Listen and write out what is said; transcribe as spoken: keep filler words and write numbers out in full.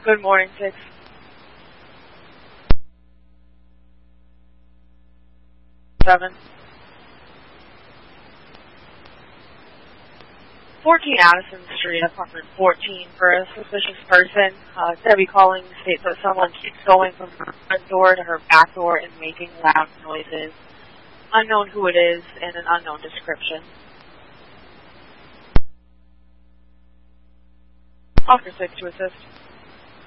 Good morning, six. Seven. fourteen Addison Street, apartment fourteen, for a suspicious person. Uh, Debbie calling states that someone keeps going from her front door to her back door and making loud noises. Unknown who it is and an unknown description. Officer six to assist.